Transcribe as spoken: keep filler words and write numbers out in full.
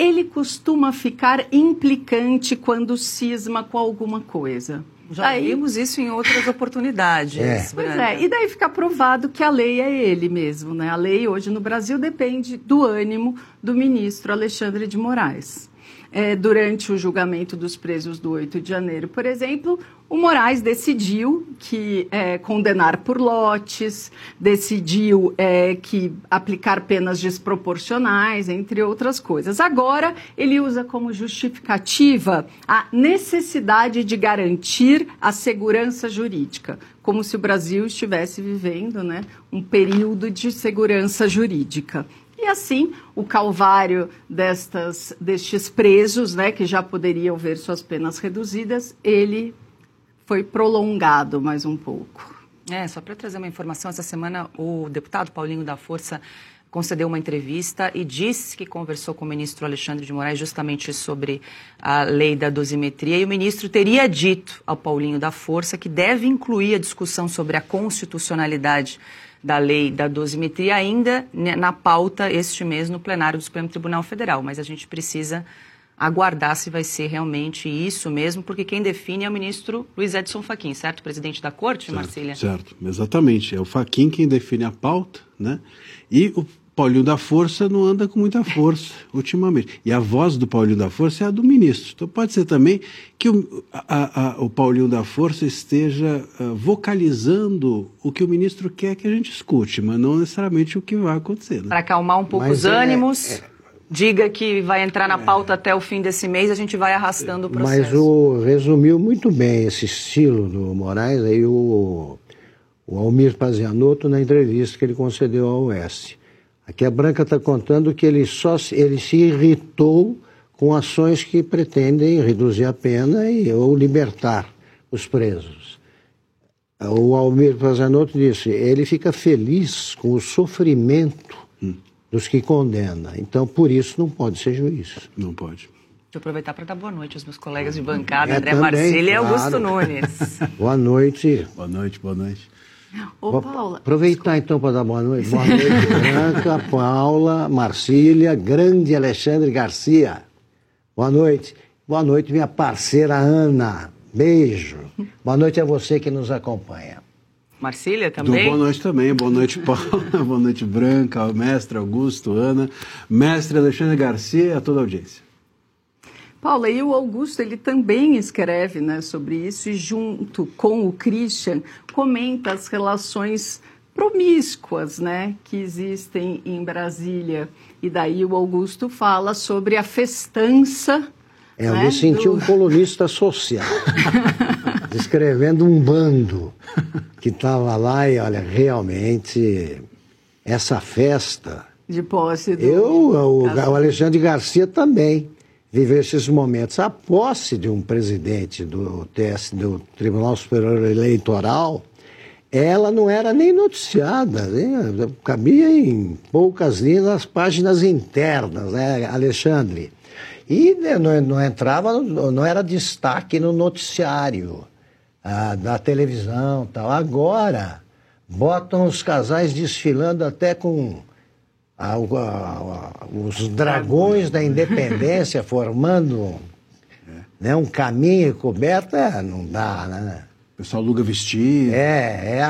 ele costuma ficar implicante quando cisma com alguma coisa. Já daí, vimos isso em outras oportunidades. É. Pois é, e daí fica provado que a lei é ele mesmo, né? A lei hoje no Brasil depende do ânimo do ministro Alexandre de Moraes. É, durante o julgamento dos presos do oito de janeiro, por exemplo, o Moraes decidiu que é, condenar por lotes, decidiu é, que aplicar penas desproporcionais, entre outras coisas. Agora, ele usa como justificativa a necessidade de garantir a segurança jurídica, como se o Brasil estivesse vivendo, né, um período de segurança jurídica. E assim, o calvário destas, destes presos, né, que já poderiam ver suas penas reduzidas, ele foi prolongado mais um pouco. É, só para trazer uma informação, essa semana o deputado Paulinho da Força concedeu uma entrevista e disse que conversou com o ministro Alexandre de Moraes justamente sobre a lei da dosimetria, e o ministro teria dito ao Paulinho da Força que deve incluir a discussão sobre a constitucionalidade da lei da dosimetria ainda na pauta este mês no plenário do Supremo Tribunal Federal, mas a gente precisa aguardar se vai ser realmente isso mesmo, porque quem define é o ministro Luiz Edson Fachin, certo? Presidente da Corte, certo, Marcília? Certo, exatamente. É o Fachin quem define a pauta, né? E o Paulinho da Força não anda com muita força ultimamente. E a voz do Paulinho da Força é a do ministro. Então pode ser também que o, a, a, o Paulinho da Força esteja uh, vocalizando o que o ministro quer que a gente escute, mas não necessariamente o que vai acontecer. Né? Para acalmar um pouco mas os é, ânimos, é, diga que vai entrar na pauta é, até o fim desse mês, a gente vai arrastando o processo. Mas o, resumiu muito bem esse estilo do Moraes, aí o, o Almir Pazianotto na entrevista que ele concedeu ao Oeste. Aqui a Branca está contando que ele, só, ele se irritou com ações que pretendem reduzir a pena e, ou libertar os presos. O Almir Pazianotto disse, ele fica feliz com o sofrimento hum. dos que condena. Então, por isso, não pode ser juiz. Não pode. Deixa eu aproveitar para dar boa noite aos meus colegas de bancada, é, André também, Marcília claro. e Augusto Nunes. Boa noite. Boa noite, boa noite. Ô, Vou Paula, aproveitar então para dar boa noite. Boa noite, Branca, Paula, Marcília, grande Alexandre Garcia. Boa noite. Boa noite, minha parceira Ana. Beijo. Boa noite a você que nos acompanha. Marcília também? Boa noite também. Boa noite, Paula. Boa noite, Branca, mestre Augusto, Ana, mestre Alexandre Garcia e a toda a audiência. Paula, e o Augusto, ele também escreve, né, sobre isso e junto com o Christian comenta as relações promíscuas, né, que existem em Brasília. E daí o Augusto fala sobre a festança. É, eu né, me senti do... um colunista social, descrevendo um bando que estava lá e, olha, realmente, essa festa... De posse do... Eu, o, o Alexandre Garcia também viveu esses momentos. A posse de um presidente do T S, do Tribunal Superior Eleitoral, ela não era nem noticiada, né? Cabia em poucas linhas nas páginas internas, né, Alexandre? E não, não entrava, não era destaque no noticiário, ah, da televisão e tal. Agora, botam os casais desfilando até com a, a, a, os dragões da independência formando né, um caminho coberto, é, não dá, né? O pessoal aluga vestido. É, é